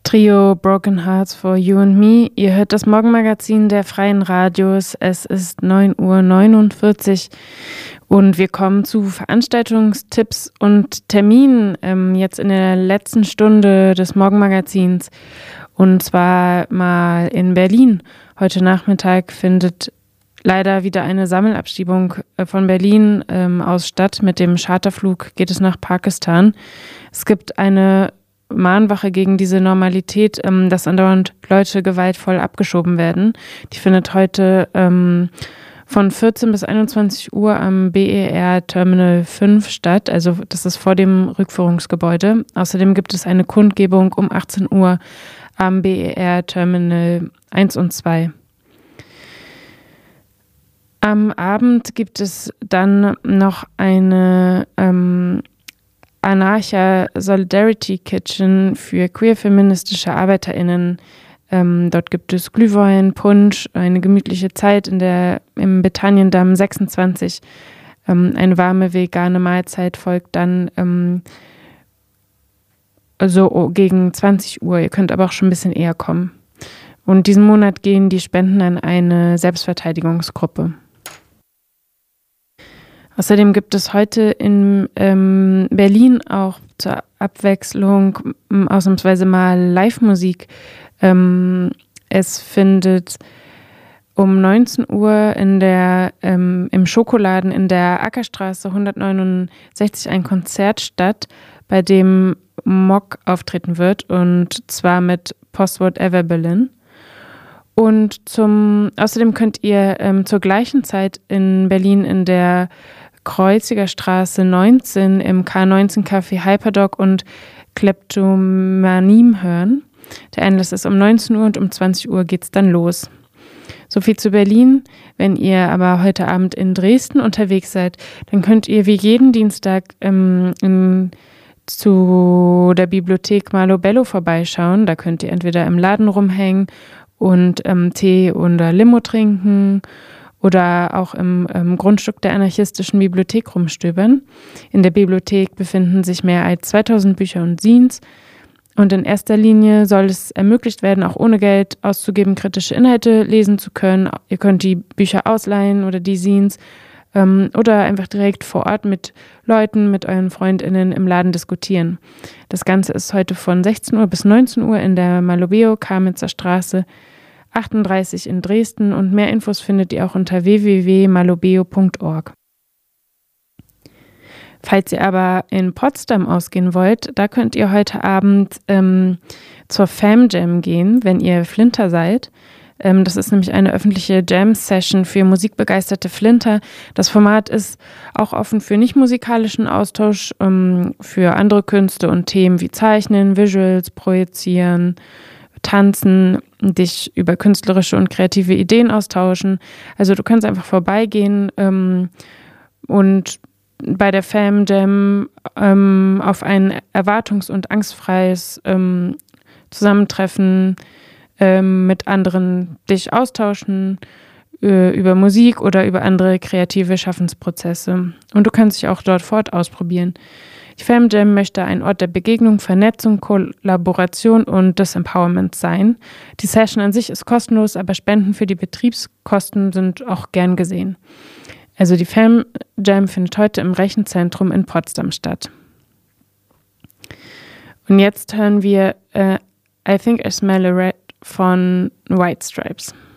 Trio Broken Hearts for You and Me. Ihr hört das Morgenmagazin der Freien Radios. Es ist 9:49 Uhr und wir kommen zu Veranstaltungstipps und Terminen jetzt in der letzten Stunde des Morgenmagazins. Und zwar mal in Berlin. Heute Nachmittag findet leider wieder eine Sammelabschiebung von Berlin aus statt. Mit dem Charterflug geht es nach Pakistan. Es gibt eine Mahnwache gegen diese Normalität, dass andauernd Leute gewaltvoll abgeschoben werden. Die findet heute von 14 bis 21 Uhr am BER Terminal 5 statt. Also das ist vor dem Rückführungsgebäude. Außerdem gibt es eine Kundgebung um 18 Uhr am BER Terminal 1 und 2. Am Abend gibt es dann noch eine Anarcha Solidarity Kitchen für queer-feministische ArbeiterInnen. Dort gibt es Glühwein, Punsch, eine gemütliche Zeit im Betaniendamm 26. Eine warme vegane Mahlzeit folgt dann so gegen 20 Uhr. Ihr könnt aber auch schon ein bisschen eher kommen. Und diesen Monat gehen die Spenden an eine Selbstverteidigungsgruppe. Außerdem gibt es heute in Berlin auch zur Abwechslung ausnahmsweise mal Live-Musik. Es findet um 19 Uhr im Schokoladen in der Ackerstraße 169 ein Konzert statt, bei dem Mock auftreten wird, und zwar mit Post-Whatever Berlin. Und außerdem könnt ihr zur gleichen Zeit in Berlin in der Kreuziger Straße 19 im K19 Café Hyperdog und Kleptomanim hören. Der Einlass ist um 19 Uhr und um 20 Uhr geht's dann los. So viel zu Berlin. Wenn ihr aber heute Abend in Dresden unterwegs seid, dann könnt ihr wie jeden Dienstag zu der Bibliothek Malo Bello vorbeischauen. Da könnt ihr entweder im Laden rumhängen und Tee oder Limo trinken oder auch im Grundstück der anarchistischen Bibliothek rumstöbern. In der Bibliothek befinden sich mehr als 2000 Bücher und Zines. Und in erster Linie soll es ermöglicht werden, auch ohne Geld auszugeben, kritische Inhalte lesen zu können. Ihr könnt die Bücher ausleihen oder die Zines oder einfach direkt vor Ort mit Leuten, mit euren FreundInnen im Laden diskutieren. Das Ganze ist heute von 16 Uhr bis 19 Uhr in der Malobeo Kamitzer Straße 38 in Dresden, und mehr Infos findet ihr auch unter www.malobeo.org. Falls ihr aber in Potsdam ausgehen wollt, da könnt ihr heute Abend zur Fam Jam gehen, wenn ihr Flinter seid. Das ist nämlich eine öffentliche Jam-Session für musikbegeisterte Flinter. Das Format ist auch offen für nicht-musikalischen Austausch, für andere Künste und Themen wie Zeichnen, Visuals, Projizieren, Tanzen, dich über künstlerische und kreative Ideen austauschen. Also du kannst einfach vorbeigehen und bei der Fam Jam auf ein erwartungs- und angstfreies Zusammentreffen mit anderen dich austauschen über Musik oder über andere kreative Schaffensprozesse. Und du kannst dich auch dort fort ausprobieren. Die Fam Jam möchte ein Ort der Begegnung, Vernetzung, Kollaboration und des Empowerments sein. Die Session an sich ist kostenlos, aber Spenden für die Betriebskosten sind auch gern gesehen. Also die Fam Jam findet heute im Rechenzentrum in Potsdam statt. Und jetzt hören wir I Think I Smell a Rat von White Stripes.